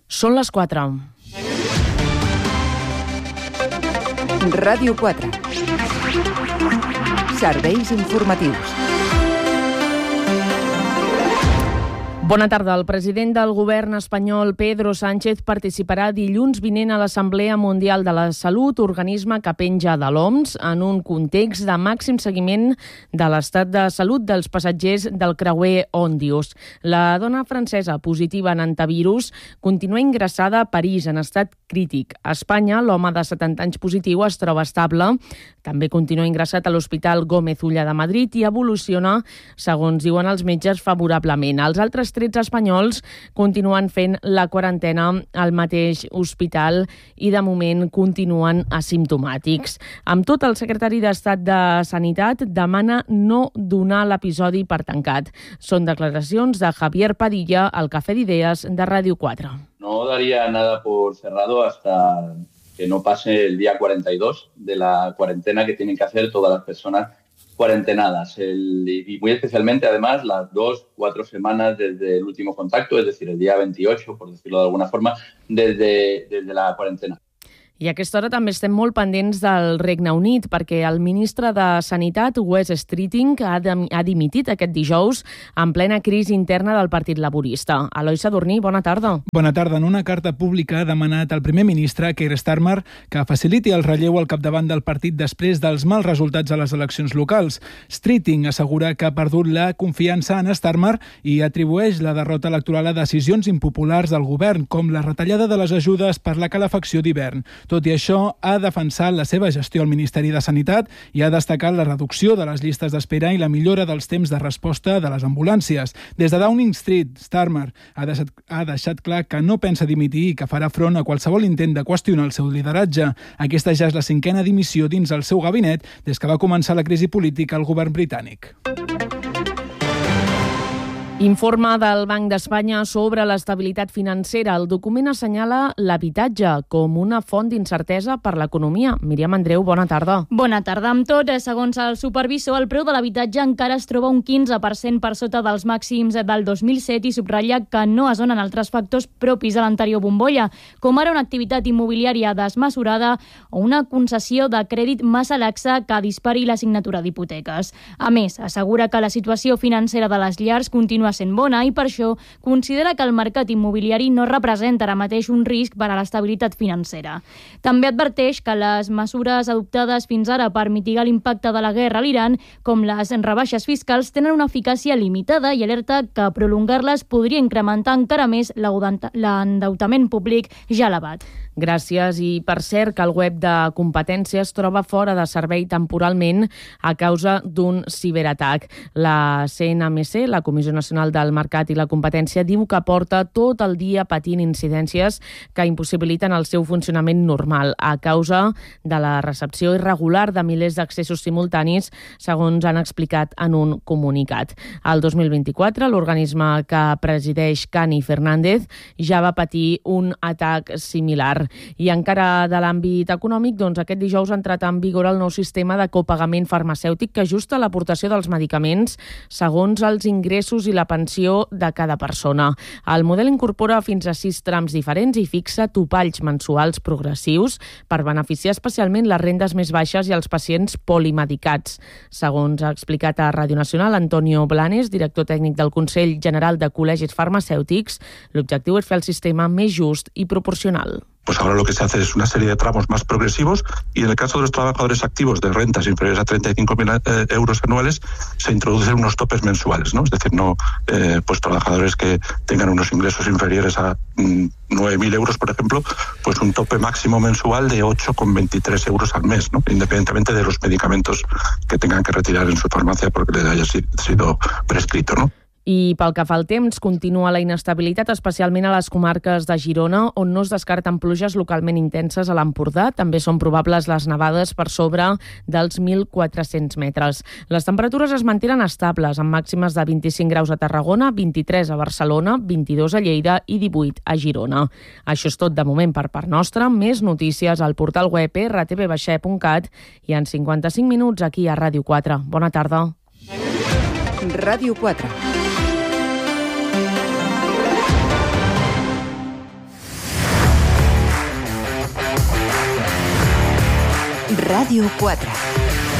Són les 4. Ràdio 4. Serveis informatius. Bona tarda. El president del govern espanyol, Pedro Sánchez, participarà dilluns vinent a l'Assemblea Mundial de la Salut, organisme que penja de l'OMS, en un context de màxim seguiment de l'estat de salut dels passatgers del creuer Òndius. La dona francesa positiva en antivirus continua ingressada a París en estat crític. A Espanya, l'home de 70 anys positiu es troba estable. També continua ingressat a l'Hospital Gómez Ulla de Madrid i evoluciona, segons diuen els metges, favorablement. Els altres 13 espanyols continuen fent la quarantena al mateix hospital i de moment continuen asimptomàtics. Amb tot, el secretari d'Estat de Sanitat demana no donar l'episodi per tancat. Són declaracions de Javier Padilla al Café d'Idees de Ràdio 4. No daría nada por cerrado hasta que no pase el día 42 de la cuarentena que tienen que hacer todas las personas cuarentenadas. Y muy especialmente, además, las 2-4 semanas desde el último contacto, es decir, el día 28, por decirlo de alguna forma, desde la cuarentena. I a aquesta hora també estem molt pendents del Regne Unit perquè el ministre de Sanitat, Wes Streeting, ha dimitit aquest dijous en plena crisi interna del Partit Laborista. Eloi Sadurní, bona tarda. Bona tarda. En una carta pública ha demanat al primer ministre, Keir Starmer, que faciliti el relleu al capdavant del partit després dels mals resultats a les eleccions locals. Streeting assegura que ha perdut la confiança en Starmer i atribueix la derrota electoral a decisions impopulars del govern, com la retallada de les ajudes per la calefacció d'hivern. Tot i això, ha defensat la seva gestió al Ministeri de Sanitat i ha destacat la reducció de les llistes d'espera i la millora dels temps de resposta de les ambulàncies. Des de Downing Street, Starmer ha deixat clar que no pensa dimitir i que farà front a qualsevol intent de qüestionar el seu lideratge. Aquesta ja és la 5a dimissió dins el seu gabinet des que va començar la crisi política al govern britànic. Informe del Banc d'Espanya sobre l'estabilitat financera. El document assenyala l'habitatge com una font d'incertesa per l'economia. Míriam Andreu, bona tarda. Bona tarda. Amb tot, segons el supervisor, el preu de l'habitatge encara es troba un 15% per sota dels màxims del 2007 i subratlla que no es donen altres factors propis a l'anterior bombolla, com ara una activitat immobiliària desmesurada o una concessió de crèdit massa laxa que dispari la signatura d'hipoteques. A més, assegura que la situació financera de les llars continua sent bona i per això considera que el mercat immobiliari no representa ara mateix un risc per a l'estabilitat financera. També adverteix que les mesures adoptades fins ara per mitigar l'impacte de la guerra a l'Iran, com les rebaixes fiscals, tenen una eficàcia limitada i alerta que prolongar-les podria incrementar encara més l'endeutament públic ja elevat. Gràcies. I per cert que el web de competència es troba fora de servei temporalment a causa d'un ciberatac. La CNMC, la Comissió Nacional del Mercat i la Competència, diu que porta tot el dia patint incidències que impossibiliten el seu funcionament normal a causa de la recepció irregular de milers d'accessos simultanis, segons han explicat en un comunicat. El 2024, l'organisme que presideix Cani Fernández ja va patir un atac similar. I encara de l'àmbit econòmic, doncs aquest dijous ha entrat en vigor el nou sistema de copagament farmacèutic que ajusta l'aportació dels medicaments segons els ingressos i la pensió de cada persona. El model incorpora fins a 6 trams diferents i fixa topalls mensuals progressius per beneficiar especialment les rendes més baixes i els pacients polimedicats. Segons ha explicat a Ràdio Nacional Antonio Blanes, director tècnic del Consell General de Col·legis Farmacèutics, l'objectiu és fer el sistema més just i proporcional. Pues ahora lo que se hace es una serie de tramos más progresivos y en el caso de los trabajadores activos de rentas inferiores a 35.000 euros anuales se introducen unos topes mensuales, ¿no? Es decir, no pues trabajadores que tengan unos ingresos inferiores a 9.000 euros, por ejemplo, pues un tope máximo mensual de 8,23 euros al mes, ¿no? Independientemente de los medicamentos que tengan que retirar en su farmacia porque les haya sido prescrito, ¿no? I pel que fa al temps, continua la inestabilitat, especialment a les comarques de Girona, on no es descarten pluges localment intenses a l'Empordà. També són probables les nevades per sobre dels 1.400 metres. Les temperatures es mantenen estables, amb màximes de 25 graus a Tarragona, 23 a Barcelona, 22 a Lleida i 18 a Girona. Això és tot de moment per part nostra. Més notícies al portal web rtv.cat i en 55 minuts aquí a Ràdio 4. Bona tarda. Ràdio 4. Ràdio 4.